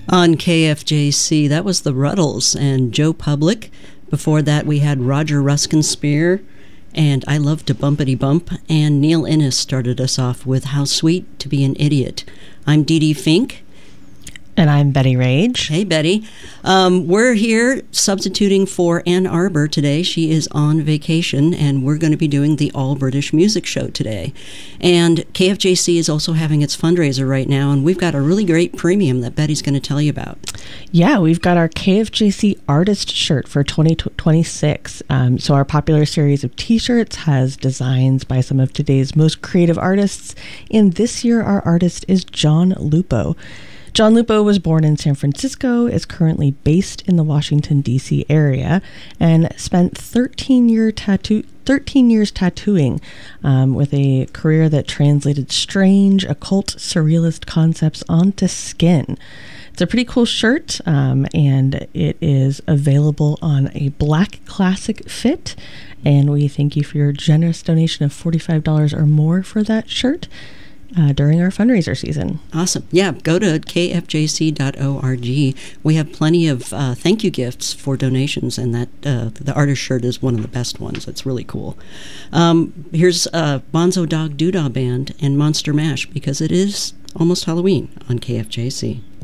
On KFJC, that was the Ruddles and Joe Public. Before that, we had Roger Ruskin-Spear and I Love to Bumpity Bump. And Neil Innes started us off with How Sweet to Be an Idiot. I'm Dee Dee Fink. And I'm Betty Rage. Hey, Betty. We're here substituting for Ann Arbor today. She is on vacation, and we're going to be doing the All British Music Show today. And KFJC is also having its fundraiser right now, and we've got a really great premium that Betty's going to tell you about. Yeah, we've got our KFJC Artist Shirt for 2026. So our popular series of T-shirts has designs by some of today's most creative artists, and this year our artist is John Lupo. John Lupo was born in San Francisco, is currently based in the Washington, D.C. area, and spent 13 years tattooing with a career that translated strange, occult, surrealist concepts onto skin. It's a pretty cool shirt, and it is available on a black classic fit, and we thank you for your generous donation of $45 or more for that shirt. During our fundraiser season. Awesome. Yeah, go to kfjc.org. We have plenty of thank you gifts for donations, and that the artist shirt is one of the best ones. It's really cool. Here's Bonzo Dog Doodah Band and Monster Mash, because it is almost Halloween on KFJC.